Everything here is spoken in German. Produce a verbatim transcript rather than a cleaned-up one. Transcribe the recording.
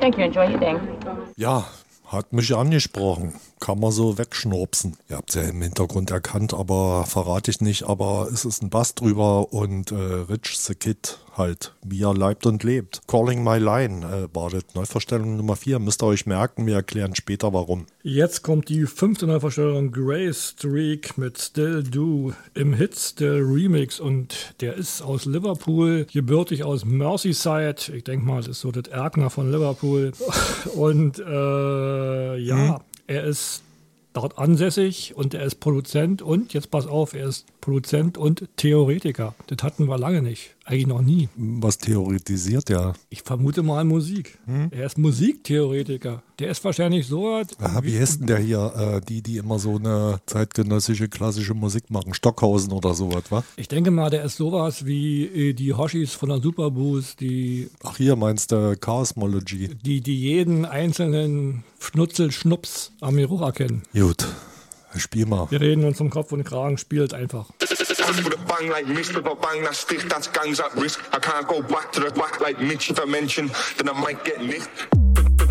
Thank you. Enjoy your day. Ja, hat mich angesprochen. Kann man so wegschnurpsen. Ihr habt es ja im Hintergrund erkannt, aber verrate ich nicht. Aber es ist ein Bass drüber und äh, Rich the Kid halt, wie er leibt und lebt. Calling My Line äh, war das Neuverstellung Nummer vier. Müsst ihr euch merken, wir erklären später warum. Jetzt kommt die fünfte Neuverstellung Grace Streak mit Still Do im Hits der Remix und der ist aus Liverpool, gebürtig aus Merseyside. Ich denke mal, das ist so das Erkner von Liverpool. Und äh, ja, hm. er ist dort ansässig und er ist Produzent und, jetzt pass auf, er ist Produzent und Theoretiker. Das hatten wir lange nicht. Eigentlich noch nie. Was theoretisiert er? Ich vermute mal Musik. Hm? Er ist Musiktheoretiker. Der ist wahrscheinlich so... Aha, wie heißt denn der hier? Äh, die, die immer so eine zeitgenössische klassische Musik machen. Stockhausen oder sowas, wa? Ich denke mal, der ist sowas wie äh, die Hoshis von der Superboost, die... Ach, hier meinst du Chaosmology. Die, die jeden einzelnen Schnutzel-Schnups am Geruch erkennen. Gut. Spiel mal. Wir reden uns um Kopf und Kragen, spielt einfach. With a bang like mist, with a bang that stick, that's gangs at risk. I can't go back to the back like Mitch if I mention, then I might get nicked.